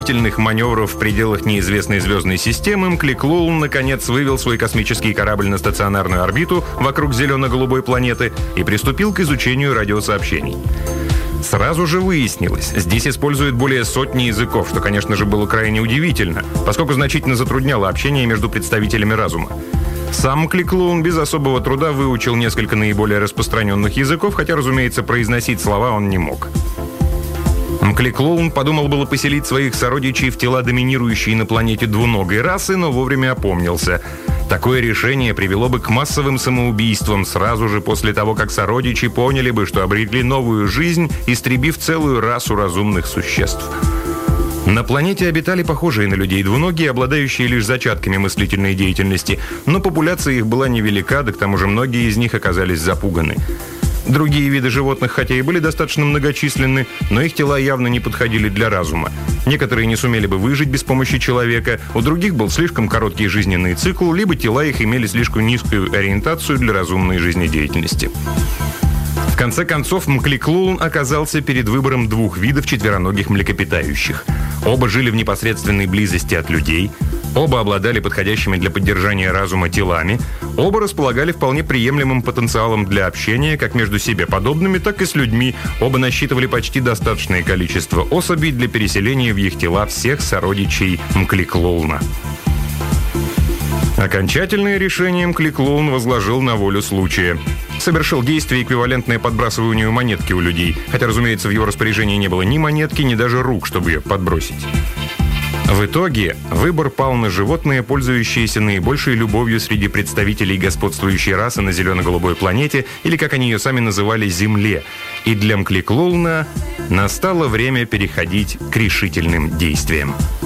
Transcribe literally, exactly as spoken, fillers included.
маневров в пределах неизвестной звездной системы, Мкликлоун наконец вывел свой космический корабль на стационарную орбиту вокруг зелено-голубой планеты и приступил к изучению радиосообщений. Сразу же выяснилось, здесь используют более сотни языков, что, конечно же, было крайне удивительно, поскольку значительно затрудняло общение между представителями разума. Сам Мкликлоун без особого труда выучил несколько наиболее распространенных языков, хотя, разумеется, произносить слова он не мог. Мкликлоун подумал было поселить своих сородичей в тела доминирующей на планете двуногой расы, но вовремя опомнился. Такое решение привело бы к массовым самоубийствам сразу же после того, как сородичи поняли бы, что обрели новую жизнь, истребив целую расу разумных существ. На планете обитали похожие на людей двуногие, обладающие лишь зачатками мыслительной деятельности, но популяция их была невелика, да к тому же многие из них оказались запуганы. Другие виды животных, хотя и были достаточно многочисленны, но их тела явно не подходили для разума. Некоторые не сумели бы выжить без помощи человека, у других был слишком короткий жизненный цикл, либо тела их имели слишком низкую ориентацию для разумной жизнедеятельности. В конце концов, Мкликлоун оказался перед выбором двух видов четвероногих млекопитающих. Оба жили в непосредственной близости от людей, оба обладали подходящими для поддержания разума телами, оба располагали вполне приемлемым потенциалом для общения как между себе подобными, так и с людьми, оба насчитывали почти достаточное количество особей для переселения в их тела всех сородичей Мкликлоуна. Окончательное решение Мкликлоун возложил на волю случая. Совершил действие, эквивалентное подбрасыванию монетки у людей, хотя, разумеется, в его распоряжении не было ни монетки, ни даже рук, чтобы ее подбросить. В итоге выбор пал на животные, пользующиеся наибольшей любовью среди представителей господствующей расы на зелено-голубой планете, или, как они ее сами называли, Земле. И для Мкликлоуна настало время переходить к решительным действиям.